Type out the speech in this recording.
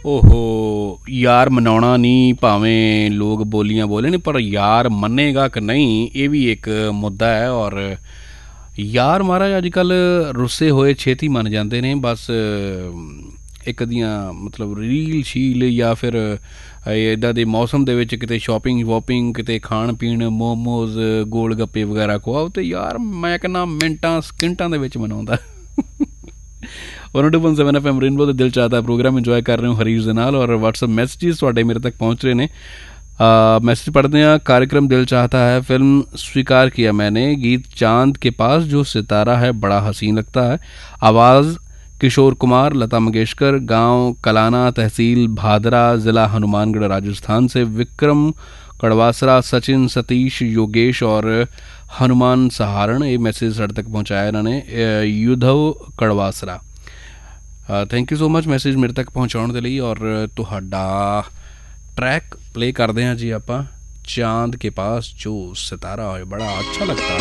ਉਹ ਯਾਰ ਮਨਾਉਣਾ ਨਹੀਂ, ਭਾਵੇਂ ਲੋਕ ਬੋਲੀਆਂ ਬੋਲੇ ਨੇ, ਪਰ ਯਾਰ ਮੰਨੇਗਾ ਕਿ ਨਹੀਂ ਇਹ ਵੀ ਇੱਕ ਮੁੱਦਾ ਹੈ। ਔਰ ਯਾਰ ਮਹਾਰਾਜ ਅੱਜ ਕੱਲ੍ਹ ਰੁੱਸੇ ਹੋਏ ਛੇਤੀ ਮੰਨ ਜਾਂਦੇ ਨੇ। ਬਸ ਇੱਕ ਦੀਆਂ ਮਤਲਬ ਰੀਲ ਸ਼ੀਲ ਜਾਂ ਫਿਰ ਇੱਦਾਂ ਦੇ ਮੌਸਮ ਦੇ ਵਿੱਚ ਕਿਤੇ ਸ਼ਾਪਿੰਗ ਵੋਪਿੰਗ, ਕਿਤੇ ਖਾਣ ਪੀਣ, ਮੋਮੋਜ਼, ਗੋਲ ਗੱਪੇ ਵਗੈਰਾ ਖਵਾਓ, ਅਤੇ ਯਾਰ ਮੈਂ ਕਹਿੰਦਾ ਮਿੰਟਾਂ ਸਕਿੰਟਾਂ ਦੇ ਵਿੱਚ ਮਨਾਉਂਦਾ। 102.7 FM ਰੇਨਬੋ ਦੇ ਦਿਲ ਚਾਹਤਾ ਪ੍ਰੋਗਰਾਮ ਇੰਜੋਏ ਕਰ ਰਹੇ ਹੋ ਹਰੀਸ਼ ਦੇ ਨਾਲ। ਔਰ ਵਟਸਐਪ ਮੈਸੇजेस ਤੁਹਾਡੇ ਮੇਰੇ ਤੱਕ ਪਹੁੰਚ ਰਹੇ ਨੇ। मैसेज पढ़ते हैं। कार्यक्रम दिल चाहता है फिल्म स्वीकार किया मैंने, गीत चांद के पास जो सितारा है बड़ा हसीन लगता है। आवाज़ किशोर कुमार, लता मंगेशकर। गांव कलाना, तहसील भादरा, ज़िला हनुमानगढ़, राजस्थान से विक्रम कड़वासरा, सचिन, सतीश, योगेश और हनुमान सहारण। ये मैसेज साढ़े तक पहुँचाया इन्होंने, युद्धव Kadwasara. Thank you so much message मेरे तक पहुँचाने के लिए। और तुहाडा ट्रैक प्ले करते हैं जी आप, चांद के पास जो सितारा है बड़ा अच्छा लगता है।